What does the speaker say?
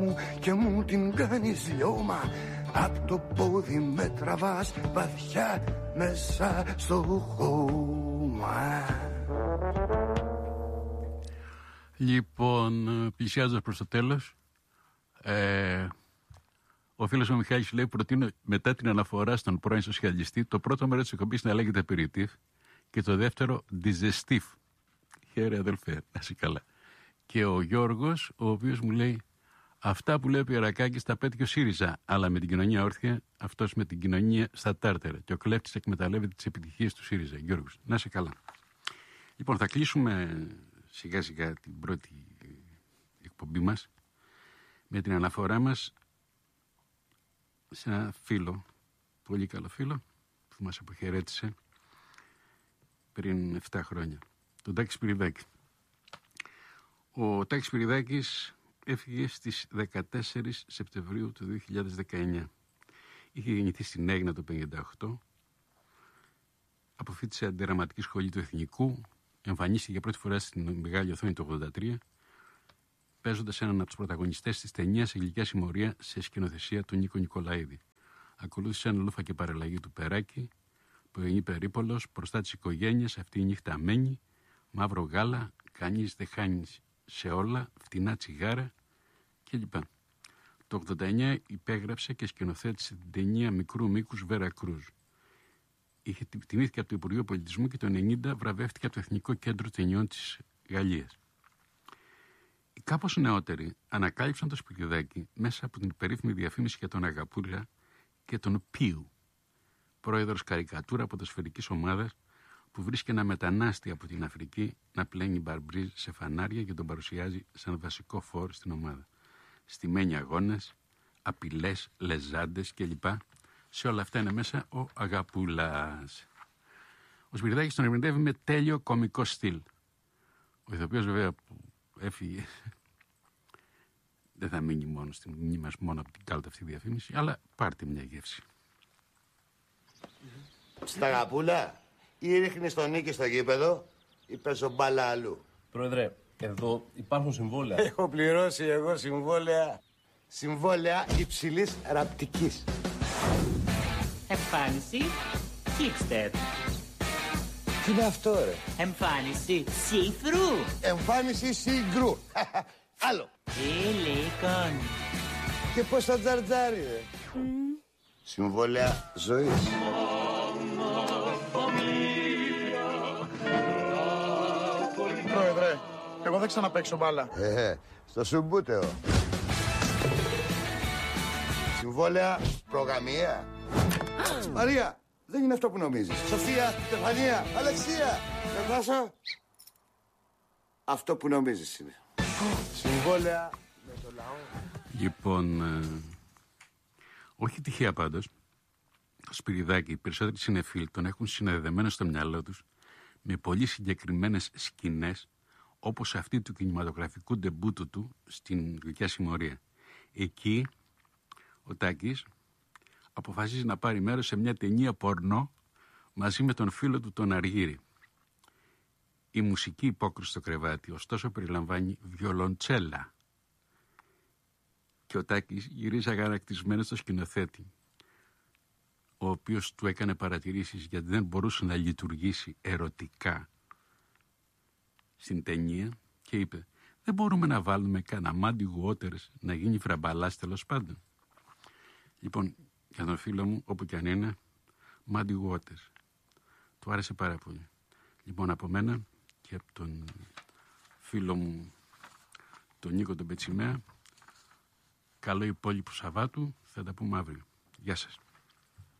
και μου την κάνεις λιώμα. Απ' το πόδι με τραβάς βαθιά μέσα στο χώμα. Λοιπόν, πλησιάζοντας προς το τέλος, ο φίλος μου Μιχάλης λέει: προτείνω μετά την αναφορά στον πρώην σοσιαλιστή το πρώτο μέρος της εκπομπής να λέγεται Περιτίφ και το δεύτερο Διζεστίφ. Χαίρε αδελφέ, να είσαι καλά. Και ο Γιώργος, ο οποίος μου λέει: αυτά που λέει ο Πιερακάκης τα πέτυχε ο ΣΥΡΙΖΑ, αλλά με την κοινωνία όρθια, αυτός με την κοινωνία στα τάρτερα. Και ο κλέφτης εκμεταλλεύεται τις επιτυχίες του ΣΥΡΙΖΑ. Γιώργος, να είσαι καλά. Λοιπόν, θα κλείσουμε σιγά σιγά την πρώτη εκπομπή μας με την αναφορά μας σε ένα φίλο, πολύ καλό φίλο, που μας αποχαιρέτησε πριν 7 χρόνια, τον Τάκη Σπυριδάκη. Ο Τάκης Σπυριδάκης έφυγε στις 14 Σεπτεμβρίου του 2019. Είχε γεννηθεί στην Αίγνα το 1958, αποφοίτησε αντιδραματική σχολή του Εθνικού, εμφανίστηκε για πρώτη φορά στην μεγάλη οθόνη το 1983, παίζοντας έναν από τους πρωταγωνιστές της ταινίας Γλυκιά Συμμορία σε σκηνοθεσία του Νίκο Νικολαίδη. Ακολούθησε ένα Λούφα και Παραλλαγή του Περάκη, Πρωτογενή Περίπολος, Μπροστά της οικογένειας, Αυτή η νύχτα μένει, Μαύρο γάλα, Κανείς δεν χάνει σε όλα, Φτηνά τσιγάρα κλπ. Το 89 υπέγραψε και σκηνοθέτησε την ταινία μικρού μήκους Βέρα Κρούζ. Τιμήθηκε από το Υπουργείο Πολιτισμού και το 1990 βραβεύτηκε από το Εθνικό Κέντρο Ταινιών της Γαλλίας. Οι κάπως νεότεροι ανακάλυψαν το Σπυριδάκη μέσα από την περίφημη διαφήμιση για τον Αγαπούλα και τον Πίου, πρόεδρος καρικατούρα ποδοσφαιρικής ομάδας που βρίσκει ένα μετανάστη από την Αφρική να πλένει μπαρμπρίζ σε φανάρια και τον παρουσιάζει σαν βασικό φόρ στην ομάδα. Στημένοι αγώνες, απειλές, λεζάντες κλπ. Σε όλα αυτά είναι μέσα ο Αγαπούλας. Ο Σπυριδάκης τον ερμηνεύει με τέλειο κωμικό στυλ. Ο ηθοποιός βέβαια που έφυγε δεν θα μείνει μόνο στην μνήμη μας μόνο από την κάλτα αυτή διαφήμιση, αλλά πάρτε μια γεύση. Στα Αγαπούλα, ή ρίχνεις τον νίκη στο γήπεδο ή παίζω μπάλα αλλού. Πρόεδρε, εδώ υπάρχουν συμβόλαια. Έχω πληρώσει εγώ συμβόλαια υψηλής ραπτικής. Εμφάνιση hipster. Τι είναι αυτό ρε? Εμφάνιση see-through. Εμφάνιση see-through. Άλλο. Ελίκον. Και πώς θα τζαρτζάρει ρε? Συμβόλαια ζωής. Πρόεδρε, εγώ δεν ξαναπαίξω μπάλα. Στο Σουμπούτεο. Συμβόλαια προγαμία. Μαρία, δεν είναι αυτό που νομίζεις. Σοφία, Στεφανία, Αλεξία. Νατάσα. Αυτό που νομίζεις είναι. Συμβόλαια με το λαό. Λοιπόν, όχι τυχαία πάντως, το Σπυριδάκη, οι περισσότεροι συνεφίλ τον έχουν συνδεδεμένο στο μυαλό τους με πολύ συγκεκριμένες σκηνές, όπως αυτή του κινηματογραφικού ντεμπούτου του στην Γλυκιά Συμμορία. Εκεί ο Τάκης αποφασίζει να πάρει μέρος σε μια ταινία πορνό μαζί με τον φίλο του τον Αργύρη. Η μουσική υπόκριση στο κρεβάτι ωστόσο περιλαμβάνει βιολοντσέλα και ο Τάκης γυρίζει αγανακτισμένος στο σκηνοθέτη, ο οποίος του έκανε παρατηρήσεις γιατί δεν μπορούσε να λειτουργήσει ερωτικά στην ταινία και είπε: δεν μπορούμε να βάλουμε κανένα Muddy Waters να γίνει φραμπαλάς τέλος πάντων. Λοιπόν, για τον φίλο μου, όπου κι αν είναι, Muddy Waters. Του άρεσε πάρα πολύ. Λοιπόν, από μένα και από τον φίλο μου τον Νίκο τον Πετσιμέα, καλό υπόλοιπο Σαββάτου, θα τα πούμε αύριο. Γεια σας.